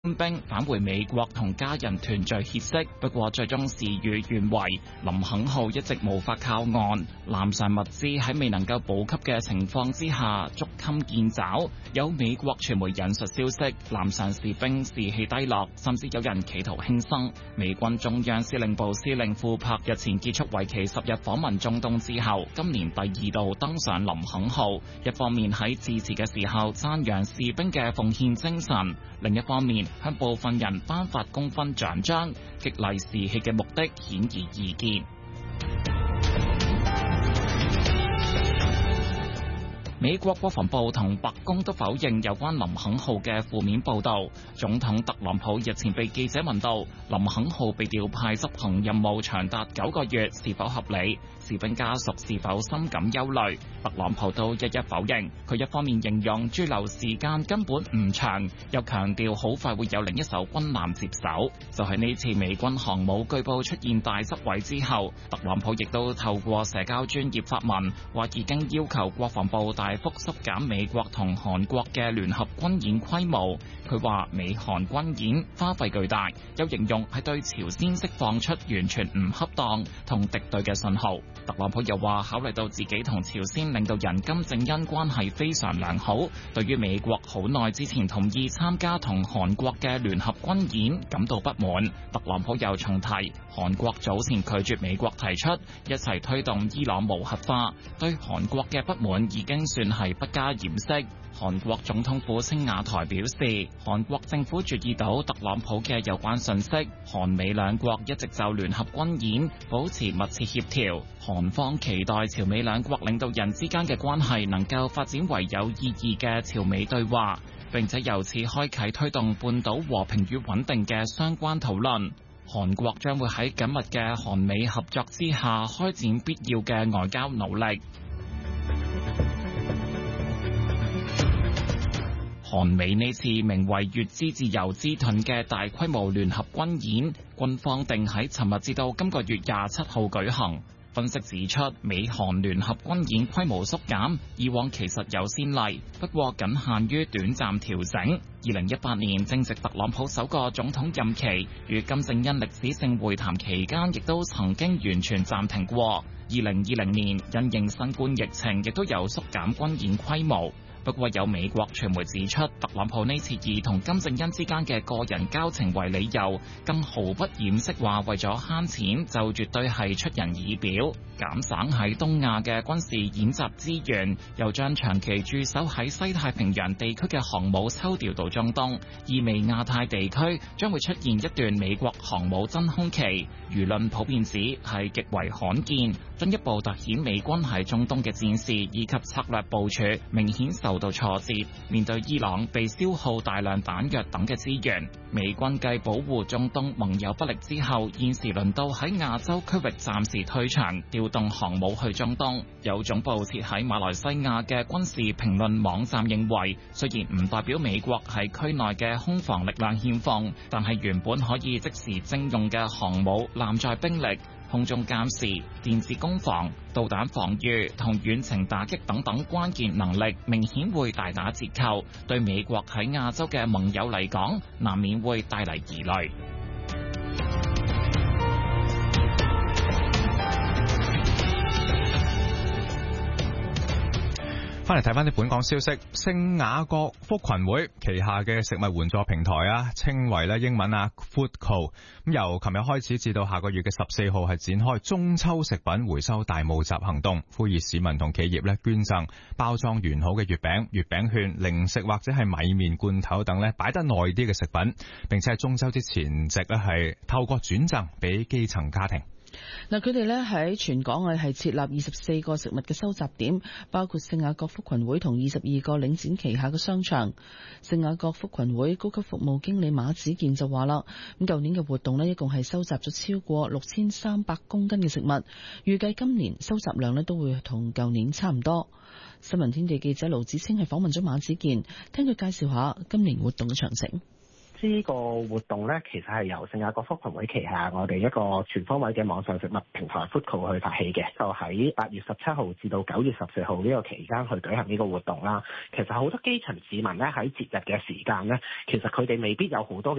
兵返回美國同家人團聚歇息，不過最終事與願違，林肯號一直無法靠岸，艦上物資喺未能夠補給嘅情況之下捉襟見肘。有美國傳媒引述消息，艦上士兵士氣低落，甚至有人企圖輕生。美軍中央司令部司令庫珀日前結束為期10日訪問中東之後，今年第2度登上林肯號，一方面喺致辭嘅時候讚揚士兵嘅奉獻精神，另一方面向部分人頒發功勳獎章，激勵士氣嘅目的顯而易見。美國國防部同白宮都否認有關林肯號嘅負面報導。總統特朗普日前被記者問到林肯號被調派執行任務長達9個月是否合理，士兵家屬是否深感憂慮，特朗普都一一否認。佢一方面形容駐留時間根本唔長，又強調好快會有另一艘軍艦接手。就喺呢次美軍航母據報出現大執位之後，特朗普亦都透過社交專頁發文，話已經要求國防部大幅縮減美國同韓國嘅聯合軍演規模。佢話美韓軍演花費巨大，又形容係對朝鮮釋放出完全唔恰當同敵對嘅信號。特朗普又話考慮到自己同朝鮮領導人金正恩關係非常良好，對於美國好耐之前同意參加同韓國嘅聯合軍演感到不滿。特朗普又重提韓國早前拒絕美國提出一齊推動伊朗無核化，對韓國嘅不滿已經算係不加掩飾。韓國總統府青瓦台表示，韓國政府注意到特朗普嘅有關信息，韓美兩國一直就聯合軍演保持密切協調，韓方期待朝美兩國領導人之間嘅關係能夠發展為有意義嘅朝美對話，並且由此開啟推動半島和平與穩定嘅相關討論。韓國將會喺緊密嘅韓美合作之下開展必要嘅外交努力。韓美呢次名為月之自由之盾嘅大規模聯合軍演，軍方定喺尋日至到今個月27號舉行。分析指出，美韓聯合軍演規模縮減，以往其實有先例，不過僅限於短暫調整。2018年正值特朗普首個總統任期，與金正恩歷史性會談期間，亦都曾經完全暫停過。2020年因應新冠疫情，亦都有縮減軍演規模。不過有美國傳媒指出，特朗普呢次以同金正恩之間嘅個人交情為理由，更毫不掩飾話為咗慳錢，就絕對係出人意表，減省喺東亞嘅軍事演習資源，又將長期駐守喺西太平洋地區嘅航母抽調到中東，意味亞太地區將會出現一段美國航母真空期。輿論普遍指係極為罕見，進一步凸顯美軍喺中東嘅戰事以及策略部署明顯受到挫折。面對伊朗被消耗大量彈藥等嘅資源，美軍繼保護中東盟友不力之後，現時輪到喺亞洲區域暫時退場，調動航母去中東。有總部設喺馬來西亞嘅軍事評論網站認為，雖然唔代表美國喺區內嘅空防力量欠奉，但係原本可以即時徵用嘅航母艦載兵力、空中監視、電子攻防、導彈防禦同遠程打擊等等關鍵能力，明顯會大打折扣，對美國喺亞洲嘅盟友嚟講，難免會帶嚟疑慮。 翻嚟睇翻啲本港消息，聖雅各福群會旗下嘅食物援助平台稱為英文Foodco， 咁由琴日開始至到下個月嘅14號係展開中秋食品回收大募集行動，呼籲市民同企業捐贈包裝完好嘅月餅、月餅券、零食或者係米麵罐頭等擺得耐啲嘅食品，並且喺中秋之前夕係透過轉贈俾基層家庭。 嗱，佢哋喺全港係設立24個食物嘅收集點，包括聖雅各福群會同22個領展旗下嘅商場。聖雅各福群會高級服務經理馬子健就話啦，咁舊年嘅活動一共係收集咗超過6300公斤嘅食物，預計今年收集量都會同舊年差唔多。新聞天地記者盧子清係訪問咗馬子健，聽佢介紹下今年活動嘅詳情。 呢個活動咧，其實係由聖雅各福群會旗下我哋一個全方位嘅網上食物平台 Foodco 去發起嘅，就喺8月17號至到9月14號呢個期間去舉行呢個活動啦。其實好多基層市民咧喺節日嘅時間咧，其實佢哋未必有好多